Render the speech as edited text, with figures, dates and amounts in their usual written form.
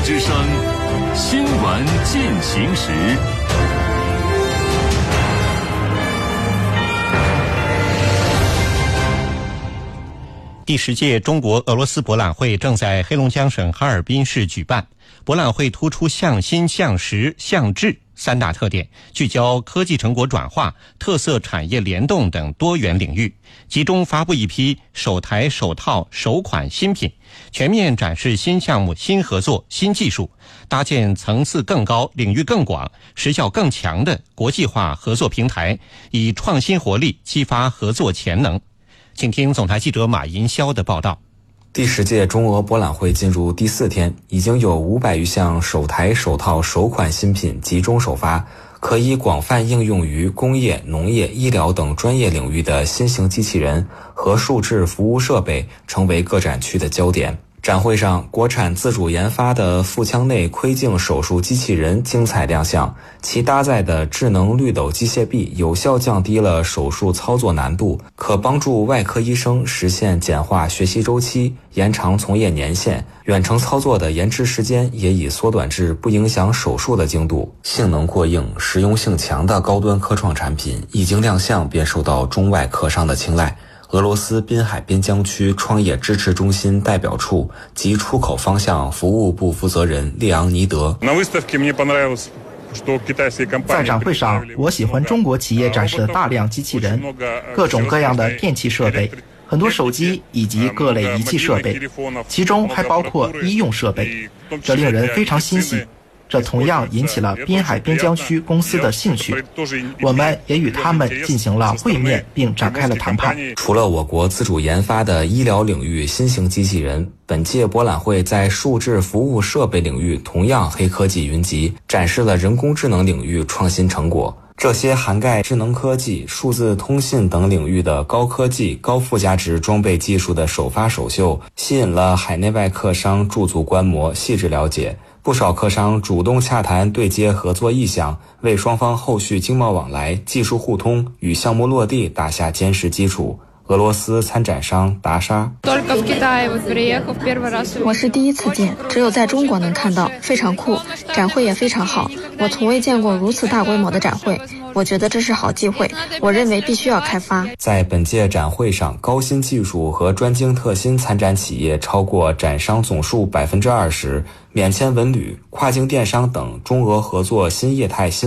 之声，新闻进行时。 第10届中国俄罗斯博览会正在黑龙江省哈尔滨市举办。博览会突出向新、向实、向智3大特点，聚焦科技成果转化、特色产业联动等多元领域，集中发布一批首台、首套、首款新品，全面展示新项目、新合作、新技术，搭建层次更高、领域更广、实效更强的国际化合作平台，以创新活力激发合作潜能。请听总台记者马银霄的报道。 第10届中俄博览会进入第4天，已经有500余项首台、首套、首款新品集中首发，可以广泛应用于工业、农业、医疗等专业领域的新型机器人和数字服务设备成为各展区的焦点。展会上，国产自主研发的腹腔内窥镜手术机器人精彩亮相，其搭载的智能绿斗机械臂有效降低了手术操作难度，可帮助外科医生实现简化学习周期，延长从业年限，远程操作的延迟时间也已缩短至不影响手术的精度。性能过硬、实用性强的高端科创产品一经亮相便受到中外客商的青睐。俄罗斯滨海边疆区创业支持中心代表处及出口方向服务部负责人列昂尼德。 在展会上，我喜欢中国企业展示的大量机器人，各种各样的电气设备，很多手机以及各类仪器设备，其中还包括医用设备，这令人非常欣喜。这同样引起了滨海边疆区公司的兴趣，我们也与他们进行了会面并展开了谈判。 除了我国自主研发的医疗领域新型机器人，本届博览会在数字服务设备领域同样黑科技云集，展示了人工智能领域创新成果。这些涵盖智能科技、数字通信等领域的高科技、高附加值装备技术的首发首秀，吸引了海内外客商驻足观摩、细致了解。不少客商主动洽谈对接合作意向，为双方后续经贸往来、技术互通与项目落地打下坚实基础。俄罗斯参展商达莎： 我是第一次见，只有在中国能看到，非常酷，展会也非常好，我从未见过如此大规模的展会，我觉得这是好机会，我认为必须要开发。 在本届展会上，高新技术和专精特新参展企业超过展商总数20%，免签文旅、跨境电商等中俄合作新业态新